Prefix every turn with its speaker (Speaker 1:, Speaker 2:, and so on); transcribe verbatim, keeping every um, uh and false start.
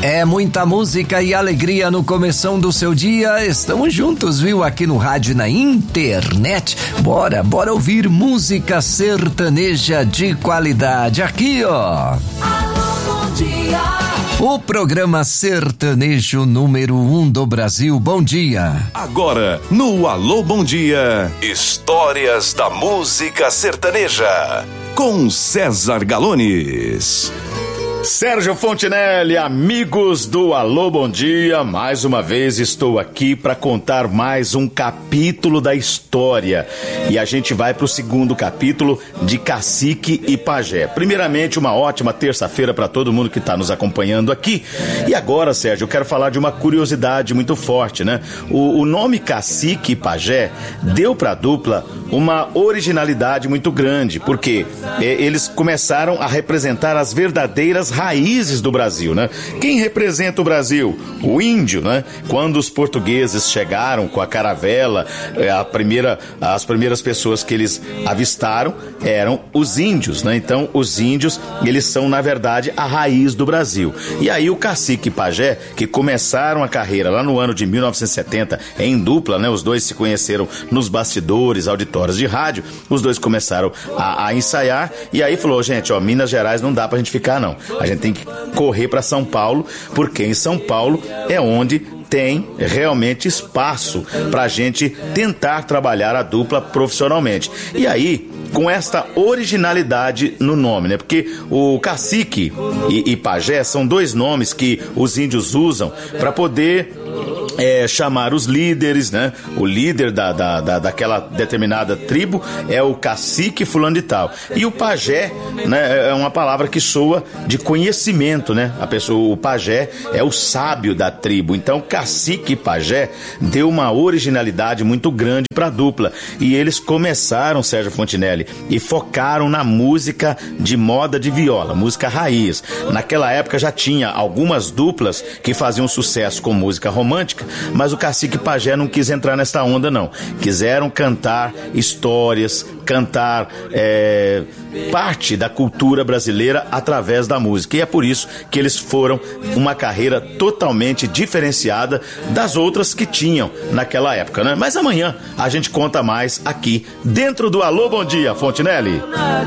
Speaker 1: É muita música e alegria no começão do seu dia. Estamos juntos, viu? Aqui no rádio e na internet. Bora, bora ouvir música sertaneja de qualidade. Aqui, ó.
Speaker 2: Alô, bom dia.
Speaker 1: O programa sertanejo número um do Brasil. Bom dia.
Speaker 3: Agora, no Alô Bom Dia, histórias da música sertaneja, com César Galones.
Speaker 4: Sérgio Fontinelli, amigos do Alô Bom Dia, mais uma vez estou aqui para contar mais um capítulo da história. E a gente vai para o segundo capítulo de Cacique e Pajé. Primeiramente, uma ótima terça-feira para todo mundo que está nos acompanhando aqui. E agora, Sérgio, eu quero falar de uma curiosidade muito forte, né? O, o nome Cacique e Pajé deu para a dupla uma originalidade muito grande, porque é, eles começaram a representar as verdadeiras raízes do Brasil, né? Quem representa o Brasil? O índio, né? Quando os portugueses chegaram com a caravela, a primeira, as primeiras pessoas que eles avistaram eram os índios, né? Então, os índios, eles são, na verdade, a raiz do Brasil. E aí o Cacique e Pajé, que começaram a carreira lá no ano de mil novecentos e setenta em dupla, né? Os dois se conheceram nos bastidores, auditórios de rádio, os dois começaram a, a ensaiar, e aí falou, gente, ó, Minas Gerais não dá pra gente ficar, não. A gente tem que correr pra São Paulo, porque em São Paulo é onde tem realmente espaço pra gente tentar trabalhar a dupla profissionalmente. E aí, com esta originalidade no nome, né? Porque o Cacique e, e Pajé são dois nomes que os índios usam para poder É, chamar os líderes, né? O líder da, da, da, daquela determinada tribo é o cacique fulano de tal. E o pajé, né? É uma palavra que soa de conhecimento, né? A pessoa, o pajé é o sábio da tribo. Então, cacique e pajé deu uma originalidade muito grande para a dupla. E eles começaram, Sérgio Fontinelli, e focaram na música de moda de viola, música raiz. Naquela época já tinha algumas duplas que faziam sucesso com música romântica, mas o Cacique e Pajé não quis entrar nessa onda, não. Quiseram cantar histórias, cantar é, parte da cultura brasileira através da música. E é por isso que eles foram uma carreira totalmente diferenciada das outras que tinham naquela época, né? Mas amanhã a gente conta mais aqui dentro do Alô Bom Dia, Fontinelli.